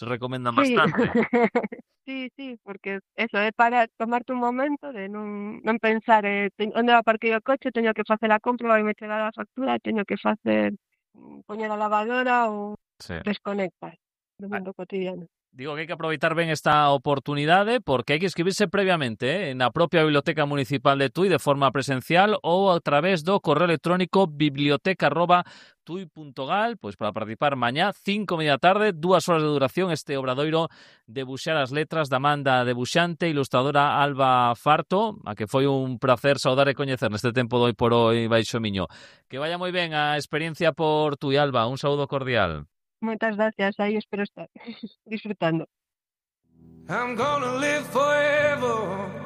se recomiendan Sí, bastante. sí, sí, porque eso é para tomarte un momento de non pensar onde va parquear o coche, teño que facer a compra, vai me chegar a factura, teño que facer poñer a lavadora ou Sí. desconectar do Ah, mundo cotidiano. digo que hai que aproveitar ben esta oportunidade porque hai que inscribirse previamente na propia Biblioteca Municipal de Tui de forma presencial ou a través do correo electrónico biblioteca@tui.gal, pois para participar mañá, 5:30 da tarde, 2 horas de duración este obradoiro de Buxar as letras da Amanda Debuxante, ilustradora Alba Farto, a que foi un placer saudar e coñecer neste tempo de hoy por hoy baixo Miño. Que vaya moi ben a experiencia por Tui, Alba, un saúdo cordial. Moitas gracias, aí espero estar disfrutando. I'm gonna live forever.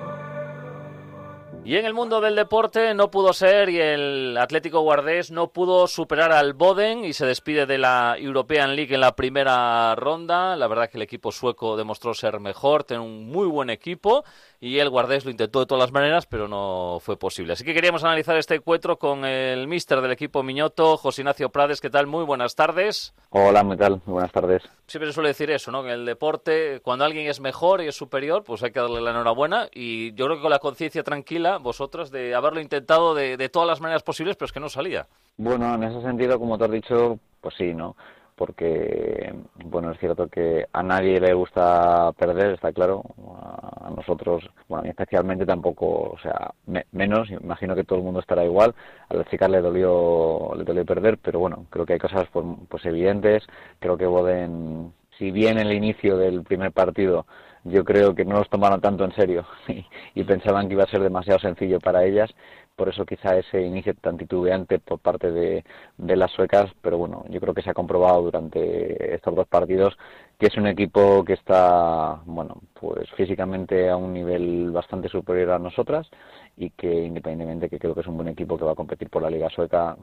Y en el mundo del deporte no pudo ser y el Atlético Guardés no pudo superar al Boden y se despide de la European League en la primera ronda. La verdad que el equipo sueco demostró ser mejor, tener un muy buen equipo y el Guardés lo intentó de todas las maneras, pero no fue posible. Así que queríamos analizar este encuentro con el míster del equipo Miñoto, José Ignacio Prades. ¿Qué tal? Muy buenas tardes. Hola, ¿qué tal? Muy buenas tardes. Siempre se suele decir eso, ¿no? Que en el deporte, cuando alguien es mejor y es superior, pues hay que darle la enhorabuena. Y yo creo que con la conciencia tranquila, vosotros, de haberlo intentado de todas las maneras posibles, pero es que no salía. Bueno, en ese sentido, como te has dicho, pues sí, ¿no? Porque, bueno, es cierto que a nadie le gusta perder, está claro. A nosotros, bueno, a mí especialmente tampoco, o sea, menos, imagino que todo el mundo estará igual. A la chica le dolió perder, pero bueno, creo que hay cosas pues evidentes. Creo que Boden, si bien el inicio del primer partido yo creo que no los tomaron tanto en serio y pensaban que iba a ser demasiado sencillo para ellas, por eso quizá ese inicio tan titubeante por parte de las suecas, pero bueno, yo creo que se ha comprobado durante estos dos partidos que es un equipo que está, bueno, pues físicamente a un nivel bastante superior a nosotras y que independientemente que creo que es un buen equipo que va a competir por la Liga Sueca,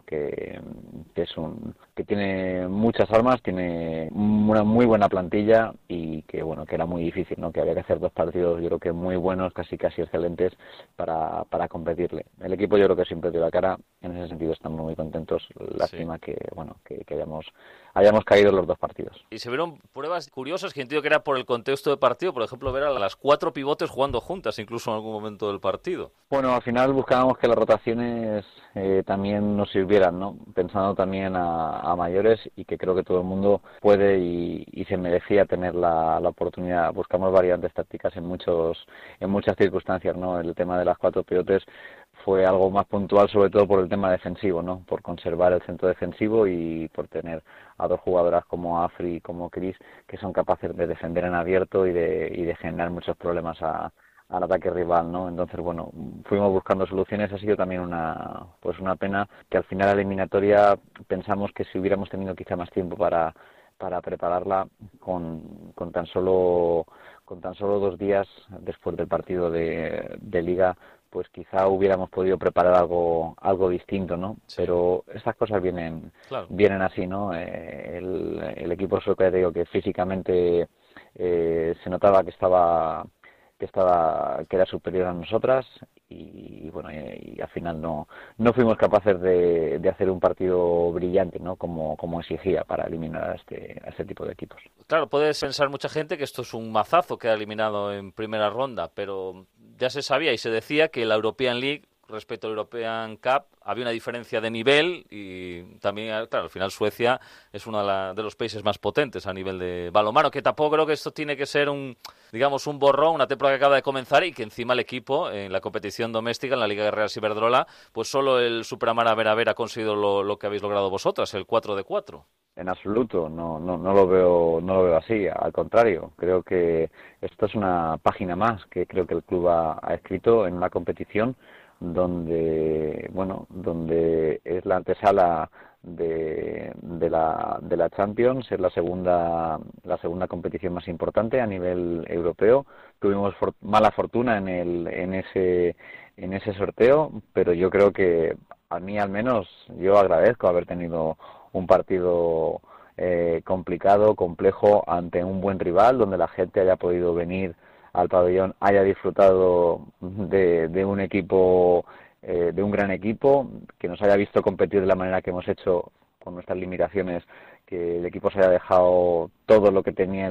que tiene muchas armas, tiene una muy buena plantilla y que bueno, que era muy difícil, ¿no? Que había que hacer dos partidos yo creo que muy buenos, casi excelentes para competirle. El equipo yo creo que siempre dio la cara, en ese sentido estamos muy contentos, Sí. lástima que bueno, que hayamos caído en los dos partidos. Y se vieron pruebas curiosas que entiendo que era por el contexto de partido, por ejemplo, ver a las 4 pivotes jugando juntas, incluso en algún momento del partido. Bueno, al final buscábamos que las rotaciones también nos sirvieran, ¿no? Pensando también a mayores y que creo que todo el mundo puede y se merecía tener la oportunidad. Buscamos variantes tácticas en muchas circunstancias, ¿no? El tema de las cuatro pivotes fue algo más puntual, sobre todo por el tema defensivo, ¿no? Por conservar el centro defensivo y por tener a dos jugadoras como Afri y como Chris que son capaces de defender en abierto y de generar muchos problemas al ataque rival, ¿no? Entonces, bueno, fuimos buscando soluciones. Ha sido también una pena que al final de la eliminatoria pensamos que si hubiéramos tenido quizá más tiempo para prepararla con tan solo 2 días después del partido de Liga, pues quizá hubiéramos podido preparar algo distinto, ¿no? Sí. Pero estas cosas vienen Claro. así, ¿no? El equipo sueco, te digo que físicamente se notaba que era superior a nosotras y bueno, y al final no fuimos capaces de hacer un partido brillante, ¿no? Como exigía para eliminar a este tipo de equipos. Claro, puedes pensar mucha gente que esto es un mazazo, queda eliminado en primera ronda, pero ya se sabía y se decía que la European League respecto al European Cup había una diferencia de nivel y también, claro, al final Suecia es uno de los países más potentes a nivel de balonmano, que tampoco creo que esto tiene que ser un borrón, una temporada que acaba de comenzar y que encima el equipo en la competición doméstica, en la Liga Guerreras Iberdrola, pues solo el Superamara Vera ha conseguido lo que habéis logrado vosotras, el 4-4. En absoluto, no lo veo así, al contrario, creo que esto es una página más que creo que el club ha escrito en una competición donde es la antesala de la Champions, es la segunda competición más importante a nivel europeo. Tuvimos mala fortuna en ese sorteo, pero yo creo que a mí al menos yo agradezco haber tenido un partido complicado, complejo, ante un buen rival, donde la gente haya podido venir al pabellón, haya disfrutado de un equipo, de un gran equipo, que nos haya visto competir de la manera que hemos hecho con nuestras limitaciones, que el equipo se haya dejado todo lo que tenía